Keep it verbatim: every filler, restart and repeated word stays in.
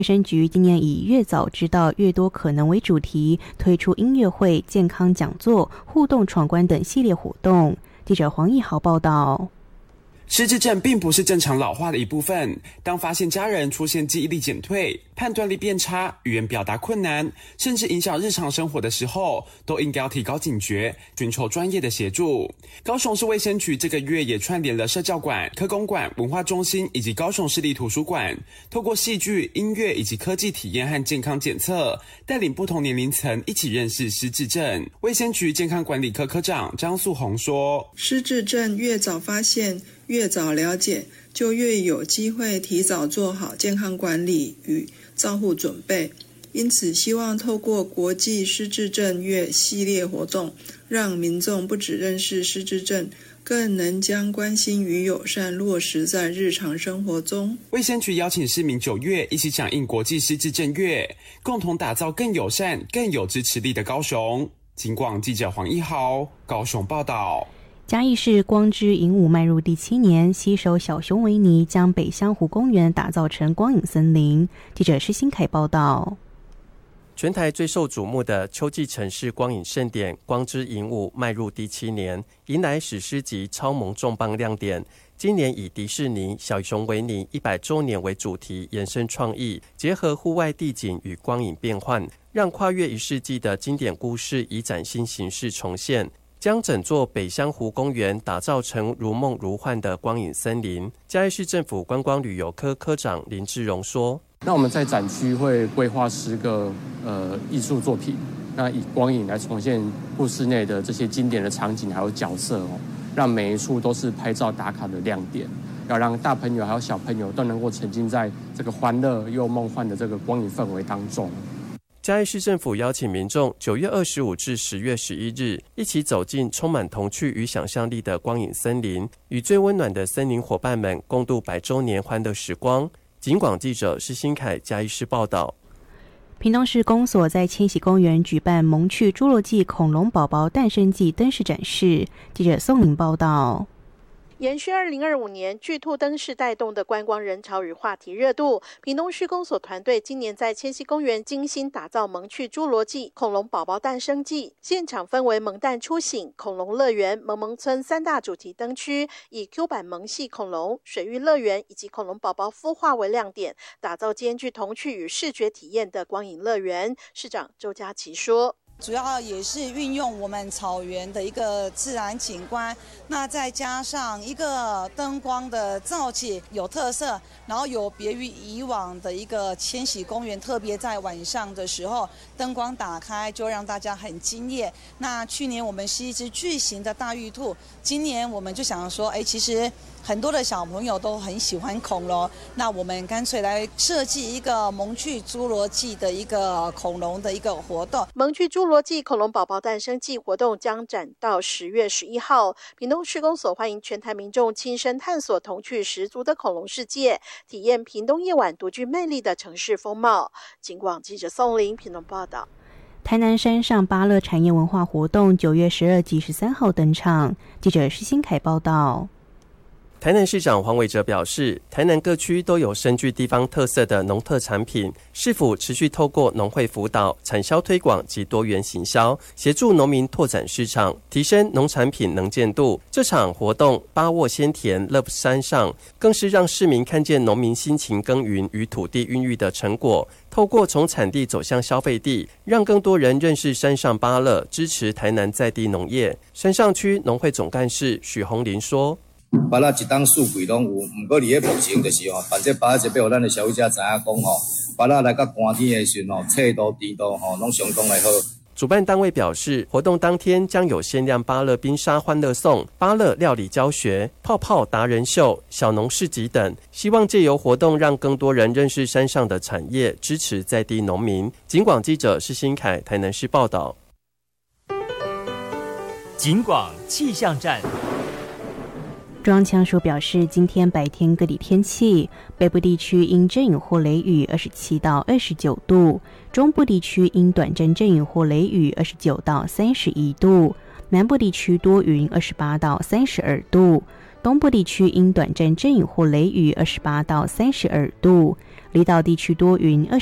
卫生局今年以越早知道越多可能为主题，推出音乐会、健康讲座、互动闯关等系列活动。记者黄义豪报道。 失智症并不是正常老化的一部分，当发现家人出现记忆力减退、判断力变差、语言表达困难，甚至影响日常生活的时候，都应该要提高警觉，寻求专业的协助。高雄市卫生局这个月也串联了社教馆、科工馆、文化中心以及高雄市立图书馆，透过戏剧、音乐以及科技体验和健康检测，带领不同年龄层一起认识失智症。卫生局健康管理科科长张素红说， 失智症越早发现越早了解，就越有机会提早做好健康管理与照护准备。因此希望透过国际失智症月系列活动，让民众不只认识失智症，更能将关心与友善落实在日常生活中。 卫生局邀请市民九月一起响应国际失智症月，共同打造更友善、更有支持力的高雄。警广记者黄一豪高雄报道。 嘉义市光之影舞迈入第七年，携手小熊维尼将北香湖公园打造成光影森林。记者施新凯报道。 全台最受瞩目的秋季城市光影盛典光之影舞迈入第七年，迎来史诗级超萌重磅亮点。今年以迪士尼小熊维尼一百周年为主题，延伸创意，结合户外地景与光影变换，让跨越一世纪的经典故事以崭新形式重现，将整座北香湖公园打造成如梦如幻的光影森林。嘉义市政府观光旅游科科长林志荣说， 那我们在展区会规划十个呃艺术作品，那以光影来重现故事内的这些经典的场景还有角色哦，让每一处都是拍照打卡的亮点，要让大朋友还有小朋友都能够沉浸在这个欢乐又梦幻的这个光影氛围当中。 嘉义市政府邀请民众九月二十五至十月十一日一起走进充满童趣与想象力的光影森林，与最温暖的森林伙伴们共度百周年欢乐时光。警广记者施新凯嘉义市报道。 屏东市公所在千禧公园举办萌趣侏罗纪恐龙宝宝诞生季灯饰展示。记者宋颖报道。 延续二零二五年巨兔灯饰带动的观光人潮与话题热度，屏东市公所团队今年在千禧公园精心打造萌趣侏罗纪恐龙宝宝诞生季，现场分为萌蛋初醒、恐龙乐园、萌萌村三大主题灯区，以 Q 版萌系恐龙、水域乐园以及恐龙宝宝孵化为亮点，打造兼具童趣与视觉体验的光影乐园。市长周佳琪说， 主要也是运用我们草原的一个自然景观，那再加上一个灯光的造景有特色，然后有别于以往的一个千禧公园，特别在晚上的时候灯光打开就让大家很惊艳。那去年我们是一只巨型的大玉兔，今年我们就想说，哎，其实很多的小朋友都很喜欢恐龙，那我们干脆来设计一个萌趣侏罗纪的一个恐龙的一个活动。 萌趣侏罗纪恐龙宝宝诞生季活动将展到十月十一号。屏东市公所欢迎全台民众亲身探索童趣十足的恐龙世界，体验屏东夜晚独具魅力的城市风貌。警广记者宋玲屏东报道。 台南山上芭乐产业文化活动九月十二及十三号登场。记者施新凯报道。 台南市长黄伟哲表示，台南各区都有深具地方特色的农特产品，市府持续透过农会辅导、产销推广及多元行销，协助农民拓展市场，提升农产品能见度。这场活动八沃鲜田 Love 山上，更是让市民看见农民辛勤耕耘与土地孕育的成果，透过从产地走向消费地，让更多人认识山上芭乐，支持台南在地农业。山上区农会总干事许宏林说， 芭乐一档数据拢有，不过伫咧目前就是吼，办这芭乐节要互咱的消费者知影讲吼，芭乐来到寒天的时候，脆度、甜度吼，拢相当的好。 主办单位表示，活动当天将有限量芭乐冰沙欢乐颂、芭乐料理教学、泡泡达人秀、小农市集等，希望借由活动让更多人认识山上的产业，支持在地农民。警广记者施新凯台南市报道。 警广气象站。 中央气象署表示，今天白天各地天气，北部地区因阵雨或雷雨二十七到二十九度，中部地区因短暂阵雨或雷雨二十九到三十一度，南部地区多云二十八到三十二度， 东部地区因短暂阵雨或雷雨二十八到三十二度，离岛地区多云